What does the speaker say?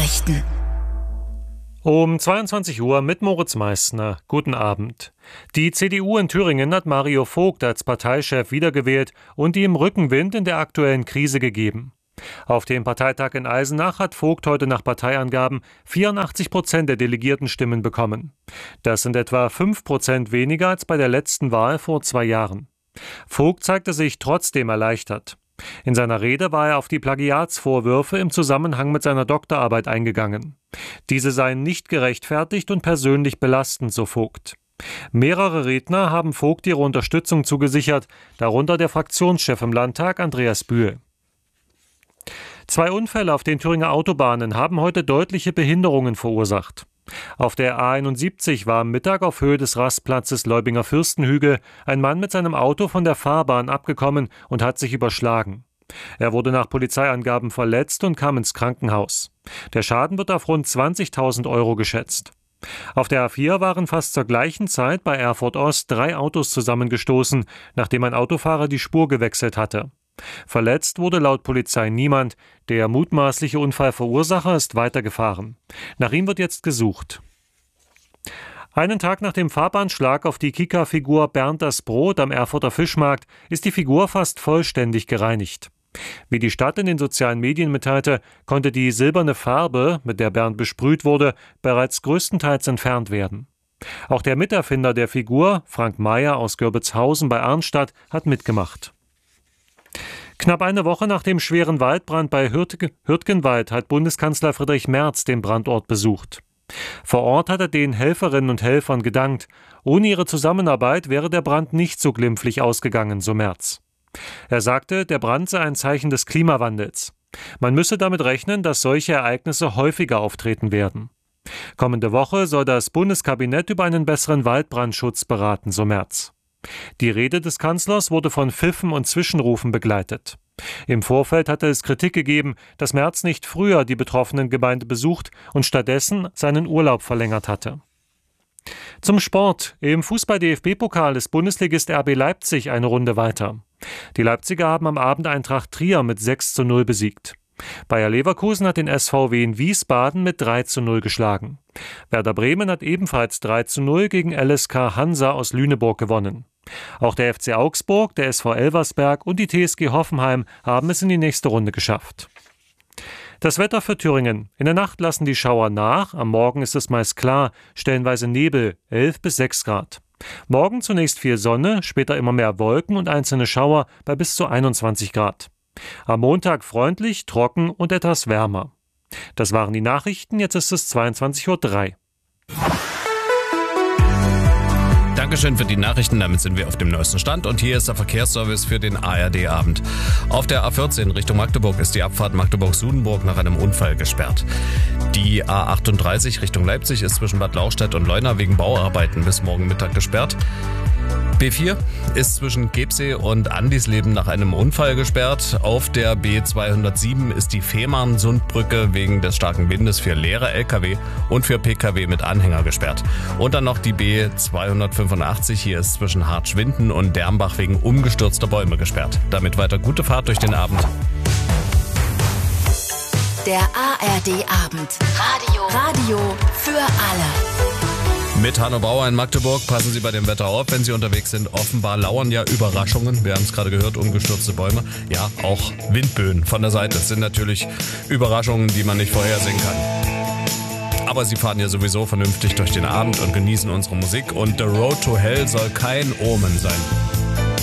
Nachrichten. Um 22 Uhr mit Moritz Meissner. Guten Abend. Die CDU in Thüringen hat Mario Vogt als Parteichef wiedergewählt und ihm Rückenwind in der aktuellen Krise gegeben. Auf dem Parteitag in Eisenach hat Vogt heute nach Parteiangaben 84% der Delegiertenstimmen bekommen. Das sind etwa 5% weniger als bei der letzten Wahl vor 2 Jahren. Vogt zeigte sich trotzdem erleichtert. In seiner Rede war er auf die Plagiatsvorwürfe im Zusammenhang mit seiner Doktorarbeit eingegangen. Diese seien nicht gerechtfertigt und persönlich belastend, so Vogt. Mehrere Redner haben Vogt ihre Unterstützung zugesichert, darunter der Fraktionschef im Landtag Andreas Bühl. 2 Unfälle auf den Thüringer Autobahnen haben heute deutliche Behinderungen verursacht. Auf der A71 war am Mittag auf Höhe des Rastplatzes Leubinger Fürstenhügel ein Mann mit seinem Auto von der Fahrbahn abgekommen und hat sich überschlagen. Er wurde nach Polizeiangaben verletzt und kam ins Krankenhaus. Der Schaden wird auf rund 20.000 € geschätzt. Auf der A4 waren fast zur gleichen Zeit bei Erfurt Ost 3 Autos zusammengestoßen, nachdem ein Autofahrer die Spur gewechselt hatte. Verletzt wurde laut Polizei niemand. Der mutmaßliche Unfallverursacher ist weitergefahren. Nach ihm wird jetzt gesucht. Einen Tag nach dem Fahrbahnschlag auf die Kika-Figur Bernd das Brot am Erfurter Fischmarkt ist die Figur fast vollständig gereinigt. Wie die Stadt in den sozialen Medien mitteilte, konnte die silberne Farbe, mit der Bernd besprüht wurde, bereits größtenteils entfernt werden. Auch der Miterfinder der Figur, Frank Meyer aus Görbitzhausen bei Arnstadt, hat mitgemacht. Knapp eine Woche nach dem schweren Waldbrand bei Hürtgenwald hat Bundeskanzler Friedrich Merz den Brandort besucht. Vor Ort hat er den Helferinnen und Helfern gedankt. Ohne ihre Zusammenarbeit wäre der Brand nicht so glimpflich ausgegangen, so Merz. Er sagte, der Brand sei ein Zeichen des Klimawandels. Man müsse damit rechnen, dass solche Ereignisse häufiger auftreten werden. Kommende Woche soll das Bundeskabinett über einen besseren Waldbrandschutz beraten, so Merz. Die Rede des Kanzlers wurde von Pfiffen und Zwischenrufen begleitet. Im Vorfeld hatte es Kritik gegeben, dass Merz nicht früher die betroffenen Gemeinden besucht und stattdessen seinen Urlaub verlängert hatte. Zum Sport. Im Fußball-DFB-Pokal ist Bundesligist RB Leipzig eine Runde weiter. Die Leipziger haben am Abend Eintracht Trier mit 6:0 besiegt. Bayer Leverkusen hat den SVW in Wiesbaden mit 3:0 geschlagen. Werder Bremen hat ebenfalls 3:0 gegen LSK Hansa aus Lüneburg gewonnen. Auch der FC Augsburg, der SV Elversberg und die TSG Hoffenheim haben es in die nächste Runde geschafft. Das Wetter für Thüringen. In der Nacht lassen die Schauer nach, am Morgen ist es meist klar, stellenweise Nebel, 11 bis 6 Grad. Morgen zunächst viel Sonne, später immer mehr Wolken und einzelne Schauer bei bis zu 21 Grad. Am Montag freundlich, trocken und etwas wärmer. Das waren die Nachrichten, jetzt ist es 22:03 Uhr. Dankeschön für die Nachrichten, damit sind wir auf dem neuesten Stand und hier ist der Verkehrsservice für den ARD-Abend. Auf der A14 Richtung Magdeburg ist die Abfahrt Magdeburg-Sudenburg nach einem Unfall gesperrt. Die A38 Richtung Leipzig ist zwischen Bad Lauchstädt und Leuna wegen Bauarbeiten bis morgen Mittag gesperrt. B4 ist zwischen Gebsee und Andisleben nach einem Unfall gesperrt. Auf der B207 ist die Fehmarnsundbrücke wegen des starken Windes für leere Lkw und für Pkw mit Anhänger gesperrt. Und dann noch die B285, hier ist zwischen Hartschwinden und Dermbach wegen umgestürzter Bäume gesperrt. Damit weiter gute Fahrt durch den Abend. Der ARD-Abend. Radio für alle. Mit Hanno Bauer in Magdeburg. Passen Sie bei dem Wetter auf, wenn Sie unterwegs sind. Offenbar lauern ja Überraschungen. Wir haben es gerade gehört, umgestürzte Bäume. Ja, auch Windböen von der Seite. Das sind natürlich Überraschungen, die man nicht vorhersehen kann. Aber Sie fahren ja sowieso vernünftig durch den Abend und genießen unsere Musik. Und The Road to Hell soll kein Omen sein.